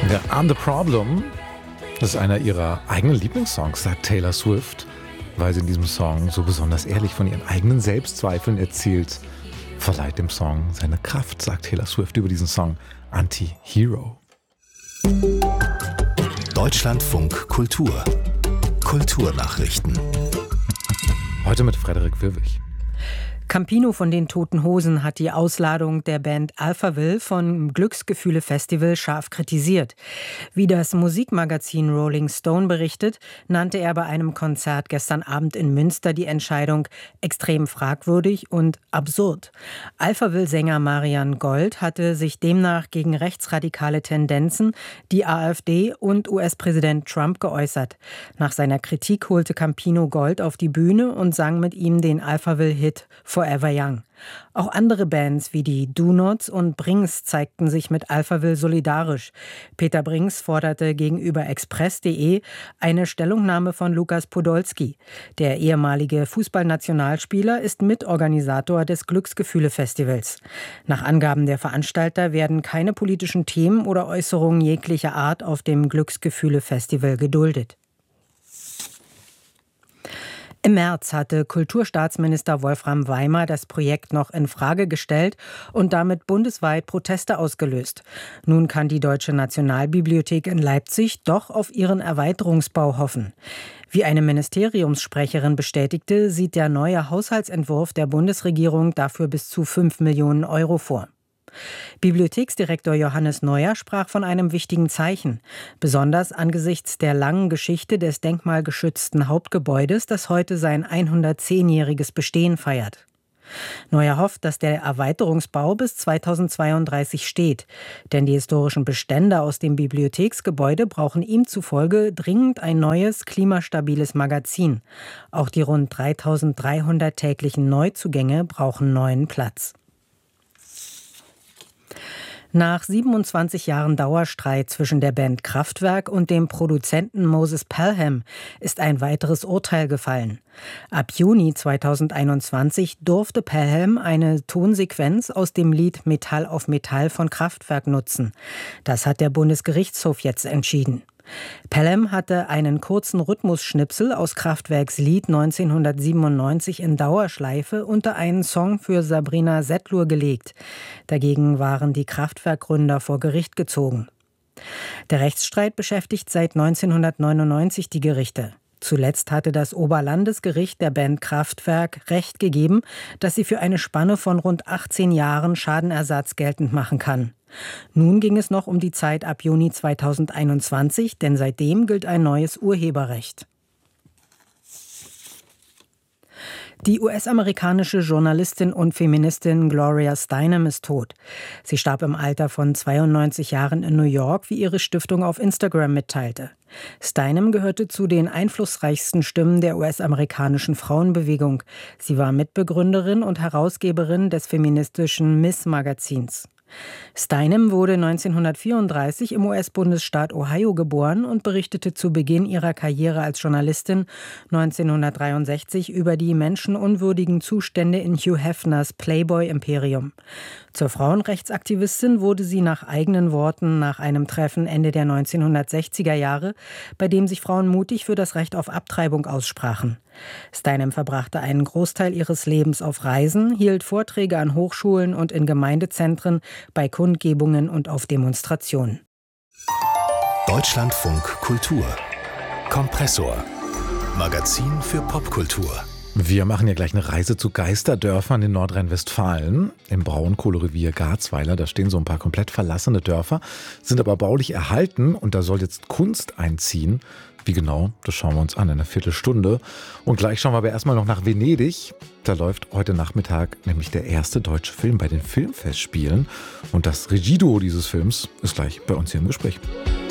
Ja, I'm the Problem, das ist einer ihrer eigenen Lieblingssongs, sagt Taylor Swift, weil sie in diesem Song so besonders ehrlich von ihren eigenen Selbstzweifeln erzählt. Verleiht dem Song seine Kraft, sagt Taylor Swift über diesen Song Anti-Hero. Deutschlandfunk Kultur. Kulturnachrichten. Heute mit Frederik Wirwig. Campino von den Toten Hosen hat die Ausladung der Band Alphaville vom Glücksgefühle Festival scharf kritisiert. Wie das Musikmagazin Rolling Stone berichtet, nannte er bei einem Konzert gestern Abend in Münster die Entscheidung extrem fragwürdig und absurd. Alphaville-Sänger Marian Gold hatte sich demnach gegen rechtsradikale Tendenzen, die AfD und US-Präsident Trump geäußert. Nach seiner Kritik holte Campino Gold auf die Bühne und sang mit ihm den Alphaville-Hit Forever Young. Auch andere Bands wie die Do-Nots und Brings zeigten sich mit Alphaville solidarisch. Peter Brings forderte gegenüber Express.de eine Stellungnahme von Lukas Podolski. Der ehemalige Fußballnationalspieler ist Mitorganisator des Glücksgefühle-Festivals. Nach Angaben der Veranstalter werden keine politischen Themen oder Äußerungen jeglicher Art auf dem Glücksgefühle-Festival geduldet. Im März hatte Kulturstaatsminister Wolfram Weimer das Projekt noch in Frage gestellt und damit bundesweit Proteste ausgelöst. Nun kann die Deutsche Nationalbibliothek in Leipzig doch auf ihren Erweiterungsbau hoffen. Wie eine Ministeriumssprecherin bestätigte, sieht der neue Haushaltsentwurf der Bundesregierung dafür bis zu 5 Millionen Euro vor. Bibliotheksdirektor Johannes Neuer sprach von einem wichtigen Zeichen, besonders angesichts der langen Geschichte des denkmalgeschützten Hauptgebäudes, das heute sein 110-jähriges Bestehen feiert. Neuer hofft, dass der Erweiterungsbau bis 2032 steht, denn die historischen Bestände aus dem Bibliotheksgebäude brauchen ihm zufolge dringend ein neues, klimastabiles Magazin. Auch die rund 3.300 täglichen Neuzugänge brauchen neuen Platz. Nach 27 Jahren Dauerstreit zwischen der Band Kraftwerk und dem Produzenten Moses Pelham ist ein weiteres Urteil gefallen. Ab Juni 2021 durfte Pelham eine Tonsequenz aus dem Lied Metall auf Metall von Kraftwerk nutzen. Das hat der Bundesgerichtshof jetzt entschieden. Pelham hatte einen kurzen Rhythmusschnipsel aus Kraftwerks Lied 1997 in Dauerschleife unter einen Song für Sabrina Settlur gelegt. Dagegen waren die Kraftwerkgründer vor Gericht gezogen. Der Rechtsstreit beschäftigt seit 1999 die Gerichte. Zuletzt hatte das Oberlandesgericht der Band Kraftwerk Recht gegeben, dass sie für eine Spanne von rund 18 Jahren Schadenersatz geltend machen kann. Nun ging es noch um die Zeit ab Juni 2021, denn seitdem gilt ein neues Urheberrecht. Die US-amerikanische Journalistin und Feministin Gloria Steinem ist tot. Sie starb im Alter von 92 Jahren in New York, wie ihre Stiftung auf Instagram mitteilte. Steinem gehörte zu den einflussreichsten Stimmen der US-amerikanischen Frauenbewegung. Sie war Mitbegründerin und Herausgeberin des feministischen Ms-Magazins. Steinem wurde 1934 im US-Bundesstaat Ohio geboren und berichtete zu Beginn ihrer Karriere als Journalistin 1963 über die menschenunwürdigen Zustände in Hugh Hefners Playboy-Imperium. Zur Frauenrechtsaktivistin wurde sie nach eigenen Worten nach einem Treffen Ende der 1960er Jahre, bei dem sich Frauen mutig für das Recht auf Abtreibung aussprachen. Steinem verbrachte einen Großteil ihres Lebens auf Reisen, hielt Vorträge an Hochschulen und in Gemeindezentren, bei Kundgebungen und auf Demonstrationen. Deutschlandfunk Kultur. Kompressor. Magazin für Popkultur. Wir machen ja gleich eine Reise zu Geisterdörfern in Nordrhein-Westfalen, im Braunkohlerevier Garzweiler. Da stehen so ein paar komplett verlassene Dörfer, sind aber baulich erhalten und da soll jetzt Kunst einziehen. Wie genau, das schauen wir uns an in einer Viertelstunde. Und gleich schauen wir aber erstmal noch nach Venedig. Da läuft heute Nachmittag nämlich der erste deutsche Film bei den Filmfestspielen. Und das Regieduo dieses Films ist gleich bei uns hier im Gespräch.